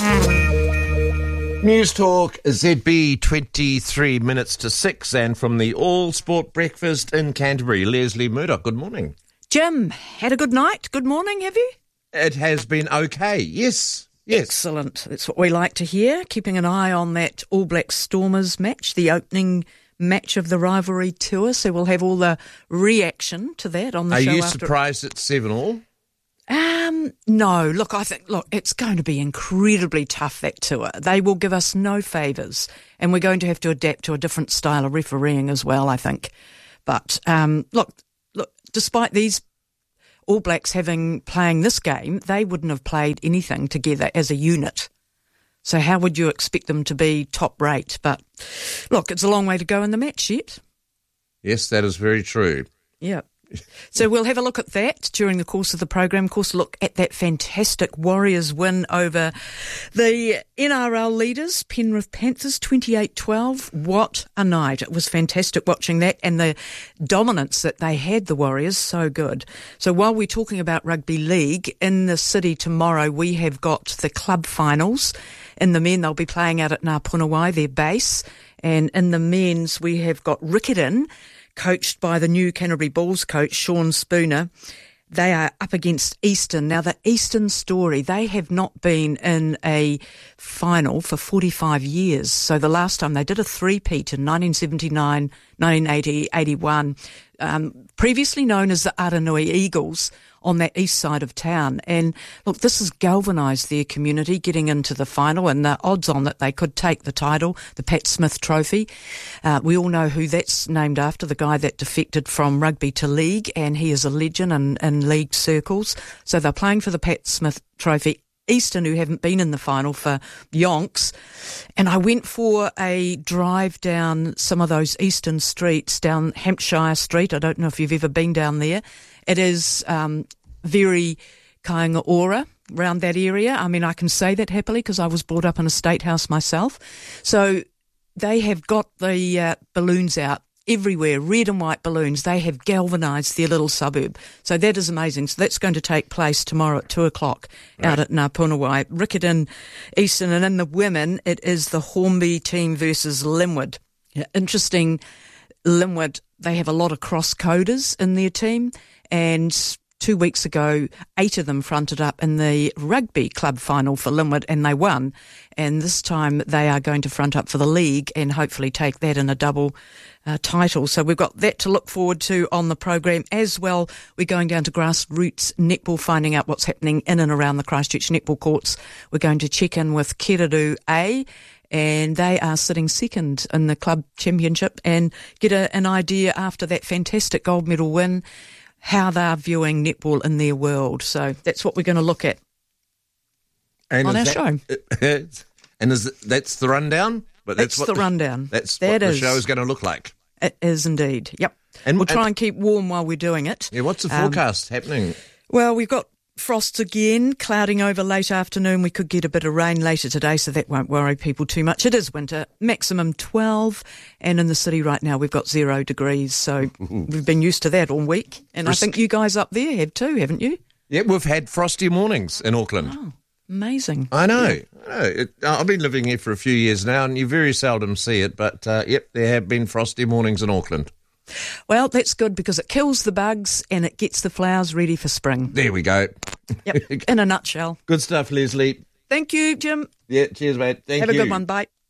News Talk, ZB, 23 minutes to 6, and from the All Sport Breakfast in Canterbury, Leslie Murdoch. Good morning. Jim, had a good night? Good morning, have you? It has been okay, yes. Excellent. That's what we like to hear. Keeping an eye on that All Blacks Stormers match, the opening match of the rivalry tour, so we'll have all the reaction to that on the show. Are you after. Surprised it's 7-all? No. Look, it's going to be incredibly tough, that tour. They will give us no favours, and we're going to have to adapt to a different style of refereeing as well, I think. But, look, despite these All Blacks playing this game, they wouldn't have played anything together as a unit. So how would you expect them to be top rate? But, look, it's a long way to go in the match yet. Yes, that is very true. Yeah. So we'll have a look at that during the course of the program. Of course, look at that fantastic Warriors win over the NRL leaders, Penrith Panthers, 28-12. What a night. It was fantastic watching that, and the dominance that they had, the Warriors, so good. So while we're talking about rugby league, in the city tomorrow we have got the club finals. In the men, they'll be playing out at Ngā Punawai, their base. And in the men's, we have got Riccarton, coached by the new Canterbury Bulls coach, Sean Spooner. They are up against Eastern. Now, the Eastern story, they have not been in a final for 45 years. So the last time they did a three-peat in 1979, 1980, 81, previously known as the Aranui Eagles, on that east side of town. And look, this has galvanised their community getting into the final, and the odds on that they could take the title, the Pat Smith Trophy. We all know who that's named after, the guy that defected from rugby to league, and he is a legend in league circles. So they're playing for the Pat Smith Trophy. Eastern, who haven't been in the final for yonks. And I went for a drive down some of those eastern streets, down Hampshire Street. I don't know if you've ever been down there. It is very kainga ora around that area. I mean, I can say that happily because I was brought up in a state house myself. So they have got the balloons out everywhere, red and white balloons. They have galvanised their little suburb. So that is amazing. So that's going to take place tomorrow at 2:00 out at Ngā Punawai. Riccarton, Eastern, and in the women, it is the Hornby team versus Linwood. Yeah, interesting, Linwood, they have a lot of cross-coders in their team, and 2 weeks ago, 8 of them fronted up in the rugby club final for Linwood, and they won. And this time they are going to front up for the league and hopefully take that in a double title. So we've got that to look forward to on the program as well. We're going down to grassroots netball, finding out what's happening in and around the Christchurch netball courts. We're going to check in with Kereru A, and they are sitting second in the club championship, and get an idea after that fantastic gold medal win how they're viewing netball in their world. So that's what we're going to look at on our show. And that's the rundown? But that's the rundown. That's what the show is going to look like. It is indeed, yep. And we'll try and keep warm while we're doing it. Yeah, what's the forecast happening? Well, we've got frosts again, clouding over late afternoon. We could get a bit of rain later today, so that won't worry people too much. It is winter, maximum 12, and in the city right now we've got 0 degrees, so we've been used to that all week. And I think you guys up there have too, haven't you? Yeah, we've had frosty mornings in Auckland. Oh, amazing. I know. I've been living here for a few years now, and you very seldom see it, but yep, there have been frosty mornings in Auckland. Well, that's good because it kills the bugs and it gets the flowers ready for spring. There we go. Yep, in a nutshell. Good stuff, Leslie. Thank you, Jim. Yeah, cheers, mate. Thank you. Have a good one. Bye.